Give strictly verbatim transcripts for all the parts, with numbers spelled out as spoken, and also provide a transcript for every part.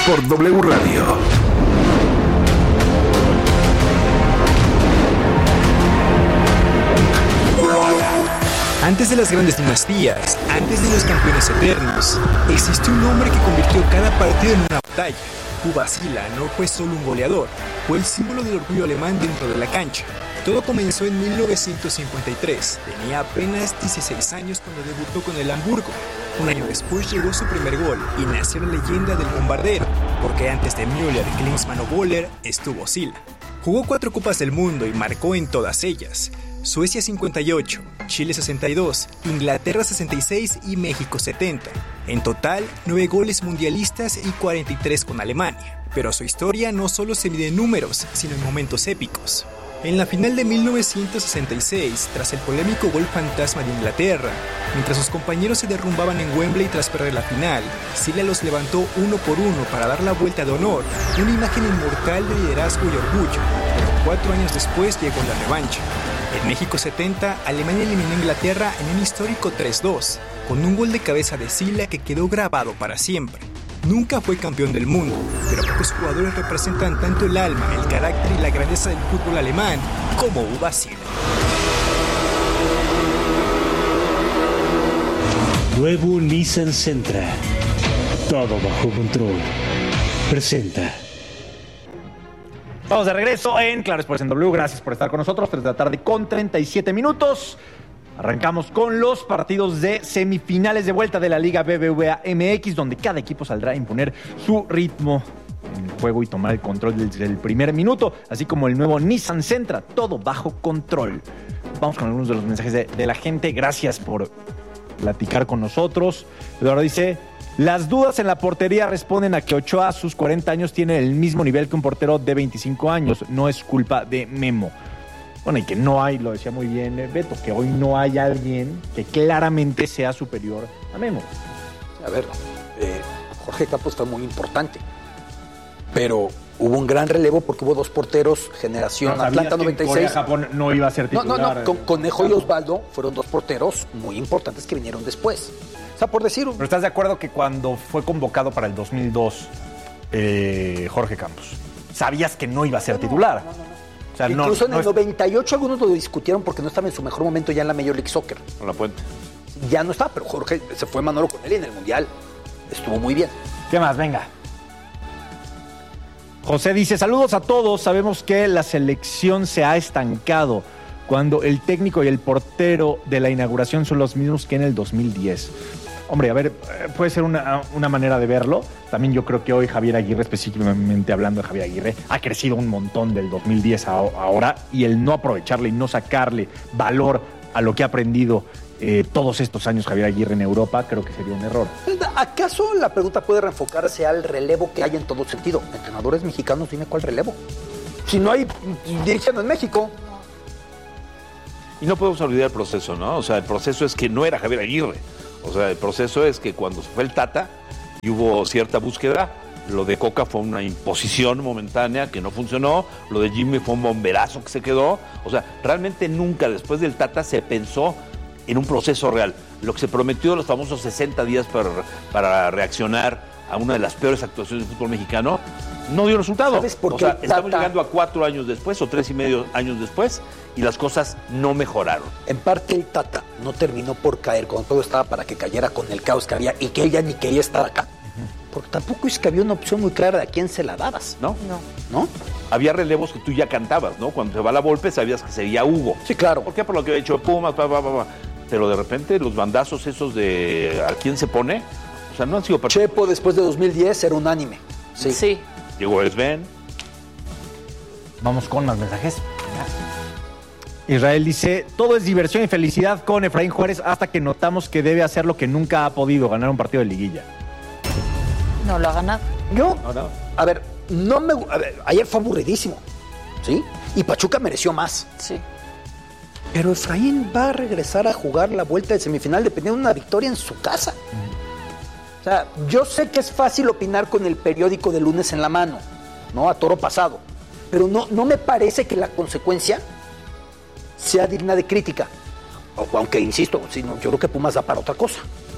por W Radio. Antes de las grandes dinastías, antes de los campeones eternos, existió un hombre que convirtió cada partido en una batalla. Uwe Seeler no fue solo un goleador, fue el símbolo del orgullo alemán dentro de la cancha. Todo comenzó en mil novecientos cincuenta y tres, tenía apenas dieciséis años cuando debutó con el Hamburgo. Un año después llegó su primer gol y nació la leyenda del bombardero, porque antes de Müller, Klinsmann o Böhler estuvo Seeler. Jugó cuatro Copas del Mundo y marcó en todas ellas. Suecia cincuenta y ocho, Chile sesenta y dos, Inglaterra sesenta y seis y México setenta. En total, nueve goles mundialistas y cuarenta y tres con Alemania. Pero su historia no solo se mide en números, sino en momentos épicos. En la final de mil novecientos sesenta y seis, tras el polémico gol fantasma de Inglaterra, mientras sus compañeros se derrumbaban en Wembley tras perder la final, Seeler los levantó uno por uno para dar la vuelta de honor, una imagen inmortal de liderazgo y orgullo. Pero cuatro años después llegó la revancha. En México setenta, Alemania eliminó a Inglaterra en un histórico tres dos, con un gol de cabeza de Seeler que quedó grabado para siempre. Nunca fue campeón del mundo, pero pocos jugadores representan tanto el alma, el carácter y la grandeza del fútbol alemán como Uwe Seeler. Nuevo Nissan Sentra. Todo bajo control. Presenta. Estamos de regreso en Claro Sports en W. Gracias por estar con nosotros. tres de la tarde con treinta y siete minutos. Arrancamos con los partidos de semifinales de vuelta de la Liga B B V A M X, donde cada equipo saldrá a imponer su ritmo en el juego y tomar el control desde el primer minuto, así como el nuevo Nissan Sentra, todo bajo control. Vamos con algunos de los mensajes de, de la gente. Gracias por platicar con nosotros. Eduardo dice: las dudas en la portería responden a que Ochoa a sus cuarenta años tiene el mismo nivel que un portero de veinticinco años. No es culpa de Memo. Bueno, y que no hay, lo decía muy bien Beto, que hoy no hay alguien que claramente sea superior a Memo. A ver, eh, Jorge Campos fue muy importante, pero hubo un gran relevo porque hubo dos porteros, generación no, Atlanta noventa y seis. Corea-Japón no iba a ser titular. No, no, no, con, Conejo y Osvaldo fueron dos porteros muy importantes que vinieron después. O sea, por decir... Pero ¿estás de acuerdo que cuando fue convocado para el dos mil dos eh, Jorge Campos, sabías que no iba a ser titular? No, no, no, no. O sea, incluso no, en el no es... noventa y ocho algunos lo discutieron porque no estaba en su mejor momento ya en la Major League Soccer. Con la Puente. Ya no está, pero Jorge se fue Manolo con él y en el Mundial estuvo muy bien. ¿Qué más? Venga. José dice: saludos a todos, sabemos que la selección se ha estancado cuando el técnico y el portero de la inauguración son los mismos que en el dos mil diez. Hombre, a ver, puede ser una, una manera de verlo. También yo creo que hoy Javier Aguirre, específicamente hablando de Javier Aguirre, ha crecido un montón del dos mil diez a ahora, y el no aprovecharle y no sacarle valor a lo que ha aprendido eh, todos estos años Javier Aguirre en Europa, creo que sería un error. ¿Acaso la pregunta puede reenfocarse al relevo que hay en todo sentido? Entrenadores mexicanos, dime cuál relevo. Si no hay dirigiendo en México. Y no podemos olvidar el proceso, ¿no? O sea, el proceso es que no era Javier Aguirre. O sea, el proceso es que cuando se fue el Tata y hubo cierta búsqueda, lo de Coca fue una imposición momentánea que no funcionó, lo de Jimmy fue un bomberazo que se quedó. O sea, realmente nunca después del Tata se pensó en un proceso real. Lo que se prometió los famosos sesenta días para, para reaccionar a una de las peores actuaciones del fútbol mexicano, no dio resultado. ¿Sabes por qué? O sea, Tata... estamos llegando a cuatro años después o tres y medio años después y las cosas no mejoraron. En parte el Tata no terminó por caer cuando todo estaba para que cayera con el caos que había y que él ya ni quería estar acá. Uh-huh. Porque tampoco es que había una opción muy clara de a quién se la dabas. ¿No? No. ¿No? Había relevos que tú ya cantabas, ¿no? Cuando se va la Volpe sabías que sería Hugo. Sí, claro. ¿Por qué? Por lo que había hecho Pumas, pa, pa, pa, pa. Pero de repente los bandazos esos de a quién se pone, o sea, no han sido... Part- Chepo después de dos mil diez era unánime. Sí. Sí. Llegó Sven. Vamos con más mensajes. Israel dice: todo es diversión y felicidad con Efraín Juárez hasta que notamos que debe hacer lo que nunca ha podido, ganar un partido de liguilla. No lo ha ganado. Yo, no, no. a ver, no me, a ver, ayer fue aburridísimo, ¿sí? Y Pachuca mereció más. Sí. Pero Efraín va a regresar a jugar la vuelta de semifinal dependiendo de una victoria en su casa. Mm. O sea, yo sé que es fácil opinar con el periódico de lunes en la mano, ¿no? A toro pasado. Pero no, no me parece que la consecuencia sea digna de crítica. O, aunque, insisto, sí, no, yo creo que Pumas da para otra cosa.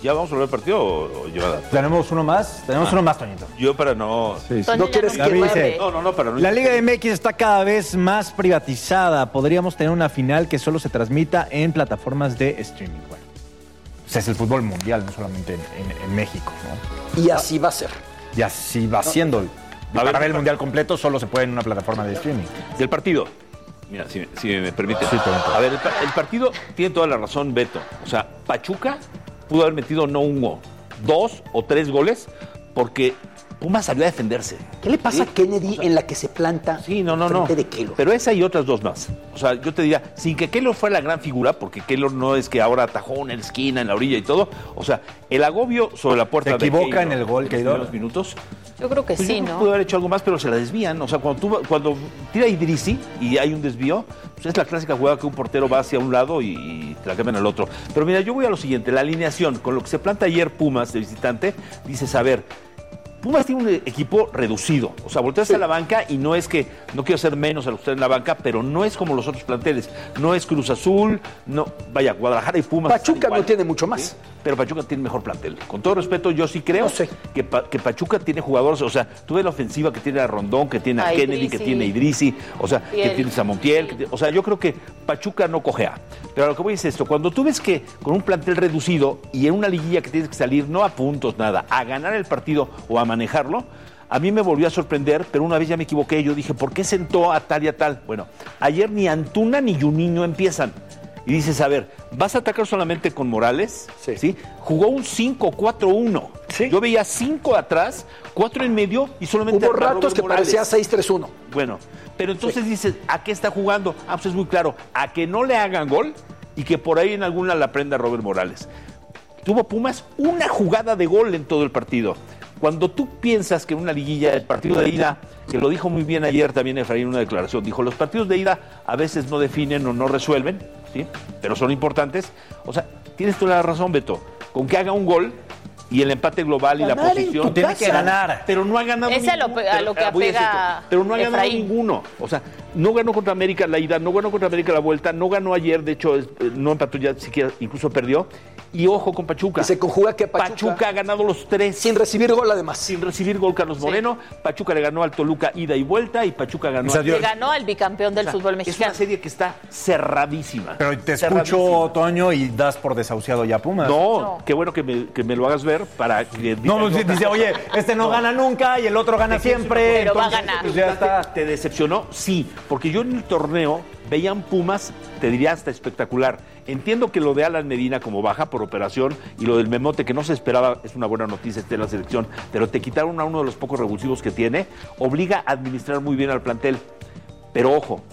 ¿Ya vamos a volver al partido o, o llevada? Tenemos uno más, tenemos Ah. uno más, Toñito. Yo para no... Sí, sí. Toño No ya quieres no que quiere. dice- No, no, no, para no... La Liga M X está cada vez más privatizada. Podríamos tener una final que solo se transmita en plataformas de streaming. Bueno, pues es el fútbol mundial, no solamente en, en- en México, ¿no? Y así va a ser. Y así va siendo. Y A ver, para ver el mundial completo solo se puede en una plataforma de streaming. Del partido. Mira, si, si me permite. Sí, Toñito. A ver, el, pa- el partido tiene toda la razón, Beto. O sea, Pachuca pudo haber metido no uno, dos o tres goles porque Pumas salió a defenderse. ¿Qué le pasa Sí. a Kennedy en la que se planta Sí, no, no, no. frente de Keylor? Pero esa y otras dos más. O sea, yo te diría, sin que Keylor fuera la gran figura, porque Keylor no es que ahora atajó en la esquina, en la orilla y todo. O sea, el agobio sobre la puerta Se de equivoca Keylor en el gol, en los Keylor. primeros minutos. Yo creo que Pues sí, yo creo que ¿no? pudo haber hecho algo más, pero se la desvían. O sea, cuando, tú, cuando tira Idrissi y hay un desvío, pues es la clásica jugada que un portero va hacia un lado y, y te la cambian al otro. Pero mira, yo voy a lo siguiente. La alineación, con lo que se planta ayer Pumas de visitante, dices, a ver, Pumas tiene un equipo reducido. O sea, volteas a la banca y no es que, no quiero ser menos a los que están en la banca, pero no es como los otros planteles. No es Cruz Azul, no, vaya, Guadalajara y Pumas. Pachuca están igual, no tiene mucho más. ¿sí? Pero Pachuca tiene mejor plantel. Con todo respeto, yo sí creo No sé. que, Pa- que Pachuca tiene jugadores, o sea, tú ves la ofensiva que tiene a Rondón, que tiene a, A Kennedy, Idrissi. que tiene a Idrissi, o sea, que Montiel. tienes a Montiel, que tiene- o sea, yo creo que Pachuca no cojea. Pero a lo que voy es esto, cuando tú ves que con un plantel reducido y en una liguilla que tienes que salir no a puntos, nada, a ganar el partido o a manejarlo, a mí me volvió a sorprender, pero una vez ya me equivoqué, yo dije, ¿por qué sentó a tal y a tal? Bueno, ayer ni Antuna ni Juninho empiezan. Y dices, a ver, ¿vas a atacar solamente con Morales? Sí. Jugó un cinco cuatro uno. Sí. Yo veía cinco atrás, cuatro en medio y solamente Hubo a ratos Robert que Morales. parecía seis tres uno. Bueno, pero entonces dices, ¿a qué está jugando? Ah, pues es muy claro, a que no le hagan gol y que por ahí en alguna la prenda Robert Morales. Tuvo Pumas una jugada de gol en todo el partido. Cuando tú piensas que en una liguilla, el partido de ida, que lo dijo muy bien ayer también Efraín en una declaración, dijo, los partidos de ida a veces no definen o no resuelven, ¿sí? Pero son importantes. O sea, tienes toda la razón, Beto, con que haga un gol y el empate global y la Ganar en posición. tu Tiene que casa. ganar. Pero no ha ganado Es a lo ninguno. pe- a Pero, lo que ah, voy a decir apega esto, Pero no ha ganado Efraín. ninguno. O sea, no ganó contra América la ida, no ganó contra América la vuelta, no ganó ayer, de hecho, es- eh, no empató ya siquiera, incluso perdió. Y ojo con Pachuca. Y se conjuga que Pachuca, Pachuca ha ganado los tres. sin recibir gol además. Sin recibir gol Carlos Moreno. Pachuca le ganó al Toluca ida y vuelta y Pachuca ganó O sea, al- yo- Le ganó al bicampeón del O sea, fútbol Es mexicano. una serie que está cerradísima. Pero te Cerradísima. escucho, Toño, y das por desahuciado ya a Pumas. No, No. qué bueno que me, que me lo hagas ver para que... No, digas pues, otra dice, cosa. oye, este no, gana nunca y el otro gana Te quiero decir siempre. Pero va a entonces, ganar. pues ya está. ¿Te decepcionó? Sí, porque yo en el torneo veía un Pumas, te diría hasta espectacular. Entiendo que lo de Alan Medina como baja por operación y lo del Memote que no se esperaba, es una buena noticia este de la selección, pero te quitaron a uno de los pocos revulsivos que tiene, obliga a administrar muy bien al plantel. Pero ojo,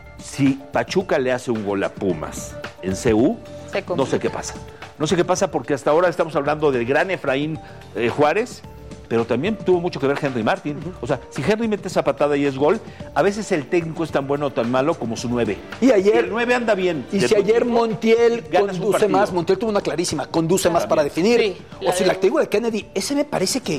si Pachuca le hace un gol a Pumas en C U, Se complica. no sé qué pasa. No sé qué pasa porque hasta ahora estamos hablando del gran Efraín eh, Juárez, pero también tuvo mucho que ver Henry Martin. O sea, si Henry mete esa patada y es gol, a veces el técnico es tan bueno o tan malo como su nueve. Y ayer- el nueve anda bien. Y de si tu ayer equipo, Montiel ganas un conduce partido. más, Montiel tuvo una clarísima, conduce más para definir. Sí, la o si de- la activo de Kennedy, ese me parece que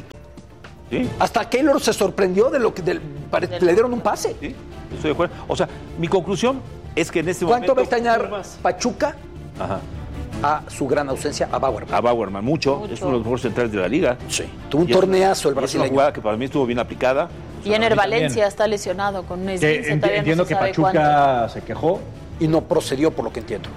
Sí, hasta Keylor se sorprendió de lo que del- pare- le dieron un pase. sí, estoy de acuerdo. O sea, mi conclusión es que en este ¿Cuánto va a momento... extrañar Pumas- Pachuca Ajá. a su gran ausencia a Bauer? A Bauerman, mucho. Mucho. Es uno de los mejores centrales de la liga. Sí, tuvo un Y es una- torneazo el y Es una brasileño. jugada que para mí estuvo bien aplicada. Y en el mí también. Valencia está lesionado con un Que esguince, enti- todavía no entiendo se que sabe Pachuca cuándo. se quejó. Y no procedió por lo que entiendo.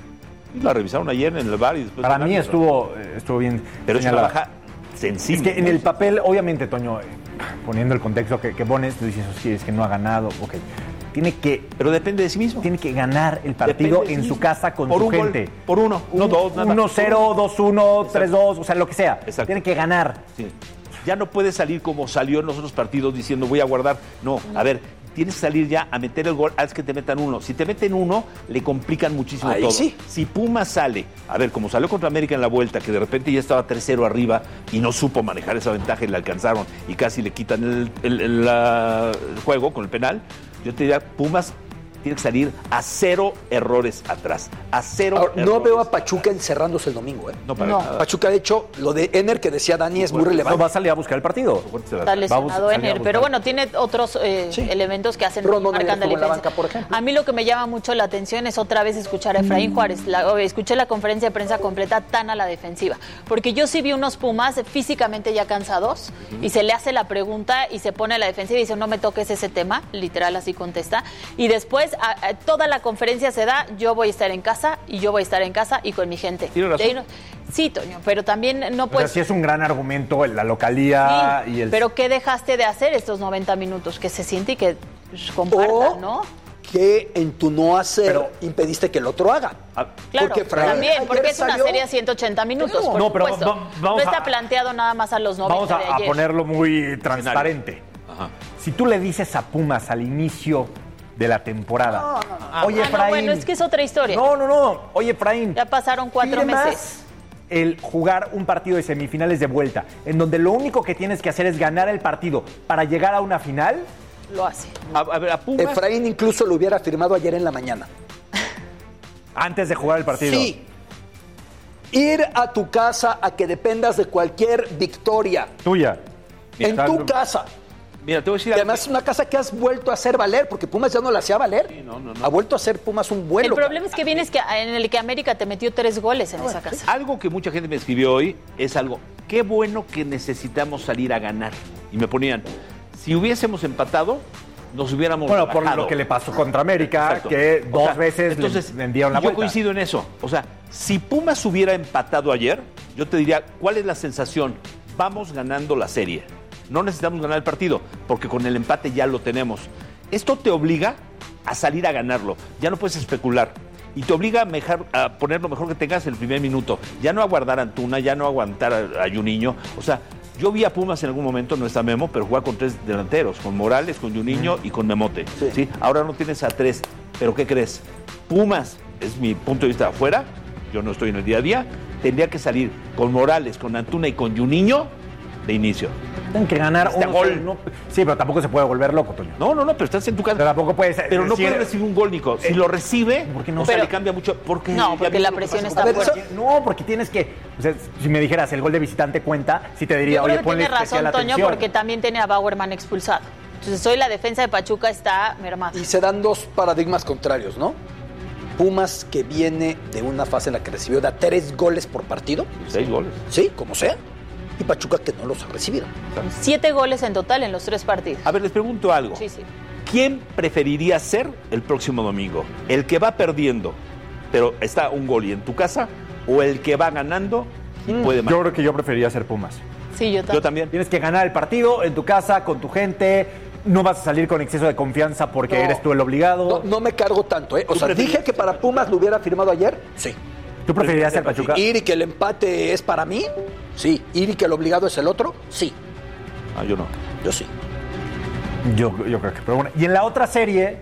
Y la revisaron ayer en el bar y después... Para del mí árbitro. estuvo, eh, estuvo bien. Pero es una señalada. baja sensible. Es que en el papel, obviamente, Toño, eh, poniendo el contexto que, que pones, tú dices, sí, es que no ha ganado. Ok. Tiene que, Pero depende de sí mismo. tiene que ganar el partido Depende de en sí su mismo. casa con Por su un gol, gente. por uno, no dos, nada. uno cero, dos uno, tres dos, o sea, lo que sea. Exacto. Tiene que ganar. Sí. Ya no puede salir como salió en los otros partidos diciendo voy a guardar. No, a ver, tienes que salir ya a meter el gol, haz que te metan uno. Si te meten uno, le complican muchísimo Ahí todo. sí. Si Pumas sale, a ver, como salió contra América en la vuelta, que de repente ya estaba tres cero arriba y no supo manejar esa ventaja y le alcanzaron y casi le quitan el, el- el, la- el juego con el penal, yo te diría, Pumas tiene que salir a cero errores atrás. A cero Ahora, errores. no veo a Pachuca encerrándose el domingo, ¿eh? No, para No. nada. Pachuca, de hecho, lo de Ener que decía Dani es muy No relevante. va a salir a buscar el partido. Está lesionado Vamos a Ener, salir a pero buscar. bueno, tiene otros eh, Sí. elementos que hacen Romo marcan Naya la estuvo en la diferencia. banca, por ejemplo. A mí lo que me llama mucho la atención es otra vez escuchar a Efraín Juárez. La- o escuché la conferencia de prensa completa tan a la defensiva, porque yo sí vi unos Pumas físicamente ya cansados y se le hace la pregunta y se pone a la defensiva y dice no me toques ese tema, literal así contesta, y después a- a toda la conferencia se da, yo voy a estar en casa y yo voy a estar en casa y con mi gente. Tiene razón. De ahí no- sí, Toño, pero también no O sea, puedes... sí es un gran argumento la localía Sí, y el... pero ¿qué dejaste de hacer estos noventa minutos? Que se siente y que pues, compartan, O ¿no? que en tu no hacer Pero- impediste que el otro haga. Ah, Claro, Porque Efraín también, ayer porque es una salió- serie a ciento ochenta minutos, por No, pero supuesto. va- vamos no está a- planteado nada más a los noventa Vamos a, de a ayer. ponerlo muy transparente. Ajá. Si tú le dices a Pumas al inicio de la temporada, oye, Ah, no, Efraín... bueno, es que es otra historia. No, no, no. Oye, Efraín. Ya pasaron cuatro ¿pide meses. más el jugar un partido de semifinales de vuelta, en donde lo único que tienes que hacer es ganar el partido para llegar a una final? Lo hace. A, a ver, a Pumas. Efraín incluso lo hubiera firmado ayer en la mañana. Antes de jugar el partido. Sí. Ir a tu casa a que dependas de cualquier victoria. Tuya. En Está- tu casa. Mira, te voy a decir Y algo. además es una casa que has vuelto a hacer valer, porque Pumas ya no la hacía valer. no, no, no. Ha vuelto a hacer Pumas un vuelo. El problema es que vienes que en el que América te metió tres goles en esa casa. Algo que mucha gente me escribió hoy es algo, qué bueno que necesitamos salir a ganar. Y me ponían, si hubiésemos empatado, nos hubiéramos Bueno, por bajado. lo que le pasó contra América, Exacto. que O dos sea, veces entonces, le vendieron la yo vuelta. coincido en eso. O sea, si Pumas hubiera empatado ayer, yo te diría, ¿cuál es la sensación? Vamos ganando la serie. No necesitamos ganar el partido, porque con el empate ya lo tenemos. Esto te obliga a salir a ganarlo. Ya no puedes especular. Y te obliga a, mejar- a poner lo mejor que tengas el primer minuto. Ya no aguardar a Antuna, ya no aguantar a, a Juninho. O sea, yo vi a Pumas en algún momento, no está Memo, pero juega con tres delanteros, con Morales, con Juninho y con Memote. Sí. ¿sí? Ahora no tienes a tres. Pero ¿qué crees? Pumas, es mi punto de vista afuera, yo no estoy en el día a día, tendría que salir con Morales, con Antuna y con Juninho de inicio. Tienen que ganar Este un gol. No, sí, pero tampoco se puede volver loco, Toño. No, no, no, pero estás en tu casa. Pero tampoco puedes Pero no decir- puede recibir un gol, Nico. Si Eh, lo recibe, ¿por qué no? o sea, Pero- le cambia mucho. Porque No, ya porque vimos la lo que presión pasa está con- A ver, fuerte. eso- No, porque tienes que... O sea, si me dijeras, el gol de visitante cuenta, sí te diría, Yo creo oye, que ponle tiene especial razón, Toño, atención. porque también tiene a Bauerman expulsado. Entonces hoy la defensa de Pachuca está mermada. Y se dan dos paradigmas contrarios, ¿no? Pumas, que viene de una fase en la que recibió da tres goles por partido. Seis goles. Sí, como sea. Y Pachuca, que no los ha recibido. Siete goles en total en los tres partidos. A ver, les pregunto algo. Sí, sí. ¿Quién preferiría ser el próximo domingo? ¿El que va perdiendo, pero está un gol y en tu casa? ¿O el que va ganando y puede Yo marcar? creo que yo preferiría ser Pumas. Sí, yo Yo también. también. Tienes que ganar el partido en tu casa, con tu gente. No vas a salir con exceso de confianza porque No. eres tú el obligado. No, no me cargo tanto, ¿eh? O ¿Tú sea, prefieres- dije que para Pumas lo hubiera firmado ayer. Sí. ¿Tú preferirías ser Pachuca? Ir y que el empate es para mí. Sí. Ir y que el obligado es el otro. Sí. Ah, yo no. Yo sí. Yo, yo creo que. Pero bueno. Y en la otra serie,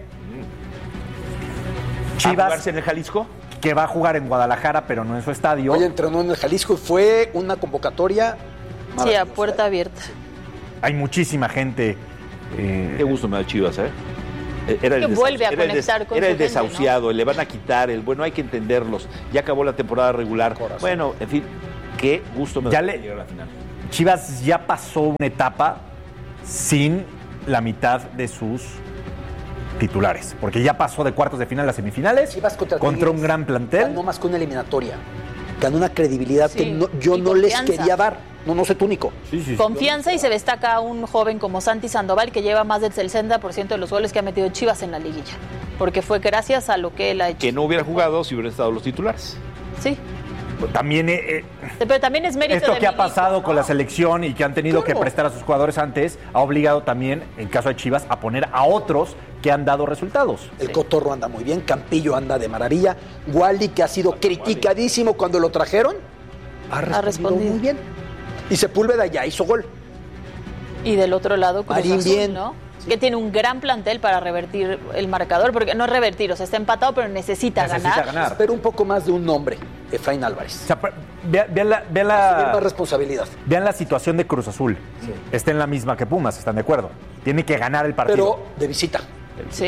¿A Chivas, jugarse en el Jalisco? que va a jugar en Guadalajara, pero no en su estadio. Hoy entrenó en el Jalisco y fue una convocatoria. Sí, a maravillosa, puerta ¿eh? abierta. Hay muchísima gente. eh, Qué gusto me da Chivas, ¿eh? Era Que des- vuelve a era el conectar des- con Era su el gente, desahuciado, le van a quitar el bueno, hay que entenderlos. Ya acabó la temporada regular. Corazón. Bueno, en fin, qué gusto me Ya da le- llegar a la final. Chivas ya pasó una etapa sin la mitad de sus titulares, porque ya pasó de cuartos de final a semifinales Chivas contra, contra Tigres. un gran plantel. Ganó más que una eliminatoria. Ganó una credibilidad Sí, que no- yo y no les confianza. quería dar. No, no sé tú, Nico. Sí, sí, sí. Confianza y se destaca un joven como Santi Sandoval que lleva más del sesenta por ciento de los goles que ha metido Chivas en la liguilla. Porque fue gracias a lo que él ha hecho. Que no hubiera jugado si hubieran estado los titulares. Sí. También eh, eh, Pero también es mérito esto de que ha Milito, pasado ¿no? con la selección y que han tenido Claro. que prestar a sus jugadores antes, ha obligado también, en caso de Chivas, a poner a otros que han dado resultados. El Sí. Cotorro anda muy bien, Campillo anda de maravilla. Wally, que ha sido criticadísimo cuando lo trajeron, ha respondido, respondido. muy bien. Y Sepúlveda ya hizo gol. Y del otro lado, Cruz Marín Azul, bien. ¿no? Que tiene un gran plantel para revertir el marcador, porque no es revertir, o sea, está empatado, pero necesita, Necesita ganar. ganar. Espero un poco más de un nombre, Efraín Álvarez. O sea, pero vea- vean la, vean Tiene la- más responsabilidad. vean la situación de Cruz Azul. Está en la misma que Pumas, ¿están de acuerdo? Tiene que ganar el partido. Pero de visita. Sí.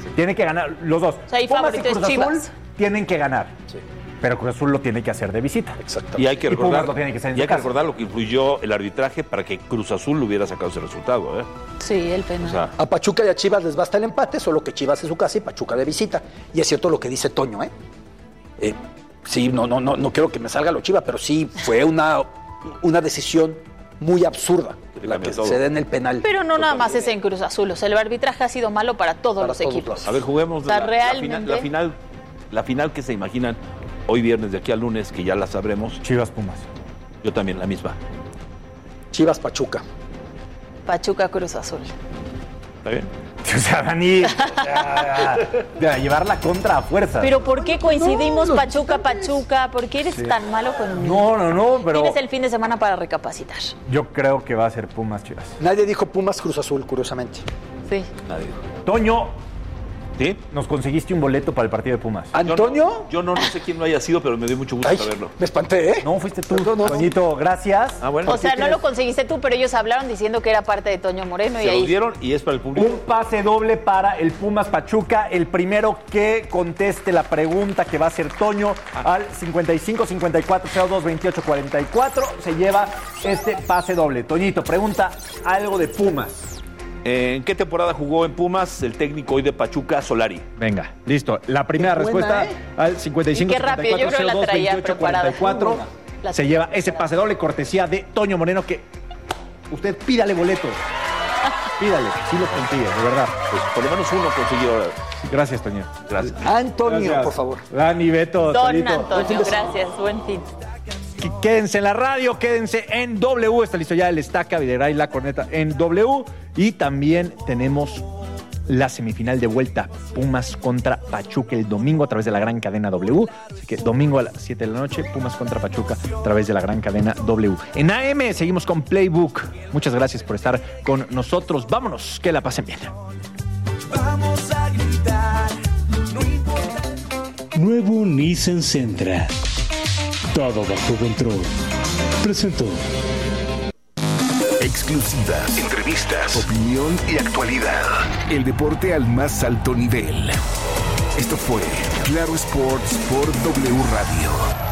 Tiene que ganar los dos. O sea, y Pumas y favorito es Cruz Azul Chivas. tienen que ganar. Sí. Pero Cruz Azul lo tiene que hacer de visita. Exacto. Y hay que Y Pumas recordar, lo tiene que hacer en y hay su que casa. recordar lo que influyó el arbitraje para que Cruz Azul hubiera sacado ese resultado. ¿eh? Sí, el penal. O sea, A Pachuca y a Chivas les basta el empate, solo que Chivas es su casa y Pachuca de visita. Y es cierto lo que dice Toño, ¿eh? eh sí, no, no, no, no quiero que me salga lo Chiva, pero sí fue una, una decisión muy absurda Que la cambia que todo. se da en el penal. Pero no nada más es en Cruz Azul. O sea, el arbitraje ha sido malo para todos Para los todos equipos. lados. a ver, juguemos O sea, la, la realmente- final, la final, la final que se imaginan hoy viernes de aquí al lunes, que ya la sabremos. Chivas Pumas. Yo también, la misma. Chivas Pachuca. Pachuca, Cruz Azul. ¿Está bien? O sea, Dani, o sea, de llevar la contra a fuerza. Pero ¿por qué coincidimos Pachuca, Pachuca? ¿Por qué eres tan malo conmigo? No, no, no, pero Tienes el fin de semana para recapacitar. yo creo que va a ser Pumas Chivas. Nadie dijo Pumas Cruz Azul, curiosamente. Sí. Nadie. Toño, ¿Sí? nos conseguiste un boleto para el partido de Pumas. ¿Antonio? Yo no, yo no, no sé quién lo haya sido, pero me dio mucho gusto Ay, saberlo. me espanté, ¿eh? No, fuiste tú, No, no. Toñito, gracias. Ah, bueno. O sea, no tienes- lo conseguiste tú, pero ellos hablaron diciendo que era parte de Toño Moreno y Se los ahí. dieron y es para el público. Un pase doble para el Pumas Pachuca. El primero que conteste la pregunta que va a ser Toño al cincuenta y cinco cincuenta y cuatro cero dos veintiocho cuarenta y cuatro se lleva este pase doble. Toñito, pregunta algo de Pumas. ¿En qué temporada jugó en Pumas el técnico hoy de Pachuca, Solari? Venga, listo. La primera Qué buena, respuesta ¿eh? al cincuenta y cinco Y qué rápido, yo creo que la traía preparada. La se lleva ese pase doble cortesía de Toño Moreno que usted pídale boletos. Pídale, sí lo consigue, de verdad. Pues por lo menos uno consiguió. Gracias, Toño. Gracias. Antonio, Gracias. por favor. Dani, Beto, Don Toñito. Antonio, gracias. Buen fin. Qu- Quédense en la radio, quédense en W. Está listo ya el Estaca, Videgaray, la corneta en W. Y también tenemos la semifinal de vuelta, Pumas contra Pachuca el domingo a través de la gran cadena W. Así que domingo a las siete de la noche, Pumas contra Pachuca a través de la gran cadena W. En A M seguimos con Playbook. Muchas gracias por estar con nosotros. Vámonos, que la pasen bien. Vamos a gritar, no importa. Nuevo Nissan Sentra. Todo bajo control. Presentó. Exclusivas, entrevistas, opinión y actualidad. El deporte al más alto nivel. Esto fue Claro Sports por W Radio.